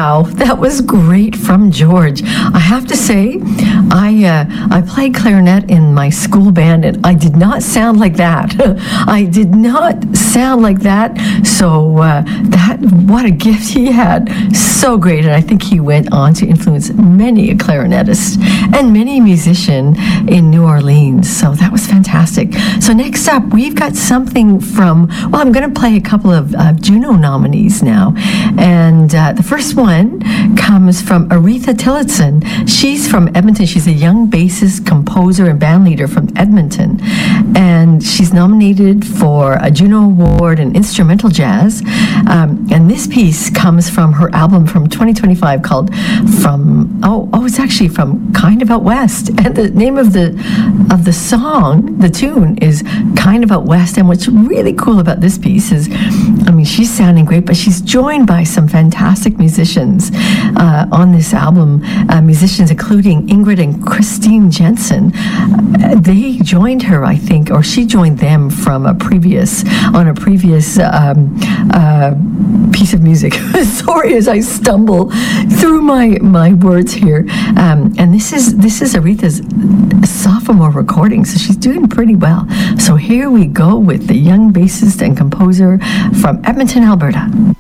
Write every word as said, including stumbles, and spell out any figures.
Wow, that was great from George. I have to say, I uh, I played clarinet in my school band, and I did not sound like that. I did not sound like that. So uh, that what a gift he had. So great, and I think he went on to influence many a clarinetist and many musician in New Orleans. So that was fantastic. So next up, we've got something from. Well, I'm going to play a couple of uh, Juno nominees now, and uh, the first one comes from Aretha Tillotson. She's from Edmonton. She's a young bassist, composer, and band leader from Edmonton. And she's nominated for a Juno Award in Instrumental Jazz. Um, and this piece comes from her album from twenty twenty-five called From, oh, oh, it's actually from Kind of Out West. And the name of the of the song, the tune, is Kind of Out West. And what's really cool about this piece is, I mean, she's sounding great, but she's joined by some fantastic musicians uh, on this album, uh, musicians including Ingrid and Christine Jensen. Uh, they joined her, I think, or she joined them from a previous, on a previous um, uh, piece of music. Sorry as I stumble through my, my words here. Um, and this is, this is Aretha's sophomore recording, so she's doing pretty well. So here we go with the young bassist and composer from Edmonton, Alberta.